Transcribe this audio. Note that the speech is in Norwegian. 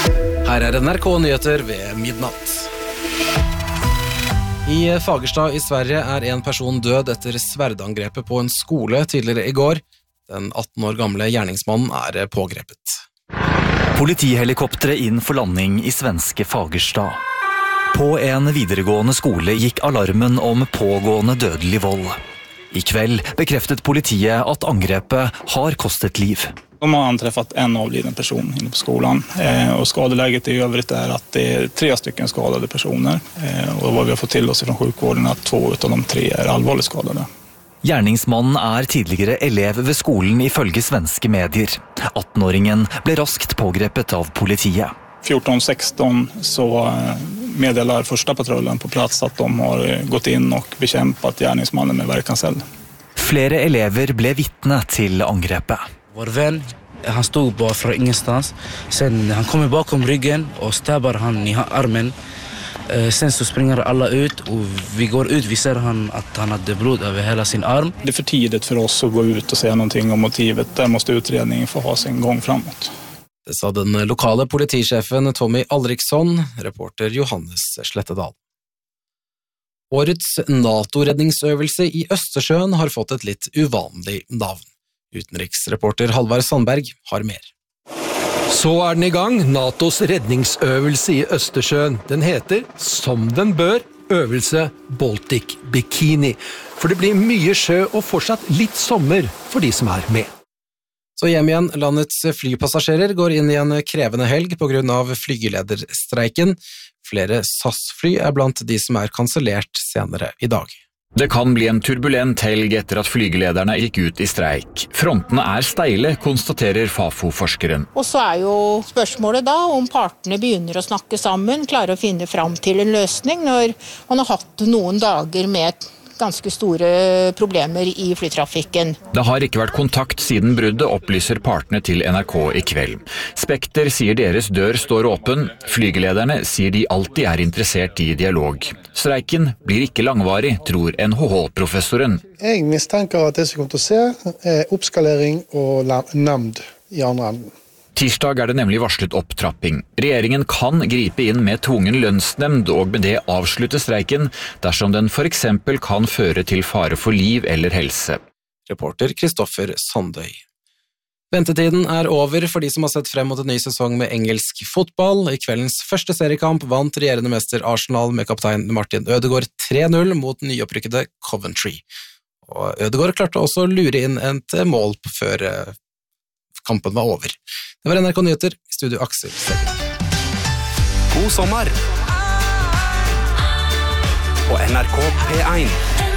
Her NRK-nyheter ved midnatt. I Fagersta i Sverige en person død etter sverdangrepet på en skole tidligere i går. Den 18 år gamle gjerningsmannen pågrepet. Politihelikoptre inn for landing i svenske Fagersta. På en videregående skole gikk alarmen om pågående dødelig vold. I kveld bekreftet politiet at angrepet har kostet liv. De har anträffat en avliden person inne på skolan och skadeläget i övrigt att det 3 stycken skadade personer och vad vi har fått till oss från sjukvården att 2 av de 3 allvarligt skadade. Gjerningsmannen tidligere elev ved skolen ifølge svenske medier. 18-åringen ble raskt pågrepet av politiet. 14-16 så meddelar första patrullen på plats att de har gått in och bekämpat gärningsmannen med verkanseld. Flere elever ble vittne til angrepet. Vår vän, han stod bara från ingenstans. Sen han kommer bakom ryggen och stabbar han i armen. Sen så springer alla ut och vi går ut, vi ser att han hade blod över hela sin arm. Det är för tidigt för oss att gå ut och säga någonting om motivet. Där måste utredningen få ha sin gång framåt. Det sa den lokale politisjefen Tommy Alriksson, reporter Johannes Slettedal. Årets NATO-redningsøvelse i Østersjøen har fått et litt uvanlig navn. Utenriksreporter Halvard Sandberg har mer. Så den i gang, NATOs redningsøvelse i Østersjøen. Den heter, som den bør, øvelse Baltic Bikini. For det blir mye sjø og fortsatt litt sommer for de som med. Så hjem igjen, landets flypassasjerer går inn i en krevende helg på grunn av flygelederstreiken. Flere SAS-fly blant de som kansellert senere i dag. Det kan bli en turbulent helg etter at flygelederne gikk ut i streik. Frontene steile, konstaterer Fafo-forskeren. Og så jo spørsmålet da om partene begynner å snakke sammen, klarer å finne fram til en løsning når man har hatt noen dager med ganske store problemer i flytrafikken. Det har ikke vært kontakt siden bruddet, opplyser partene til NRK i kveld. Spekter sier deres dør står åpen. Flygelederne sier de alltid interessert i dialog. Streiken blir ikke langvarig, tror NHH-professoren. Jeg mistenker at det som kommer til å se oppskalering og nemnd i andre enden. Tirsdag det nemlig varslet opptrapping. Regjeringen kan gripe inn med tvungen lønnsnemnd og med det avslutte streiken dersom den for eksempel kan føre til fare for liv eller helse. Reporter Kristoffer Sandøy. Ventetiden over for de som har sett frem mot en ny sesong med engelsk fotball. I kveldens første seriekamp vant regjerende mester Arsenal med kaptein Martin Ødegaard 3-0 mot nyopprykkede Coventry. Og Ødegaard klarte også å lure inn et mål før kampen var over. Det var NRK Nyheter, i studio Aksel Selvik. God sommer! Og NRK P1.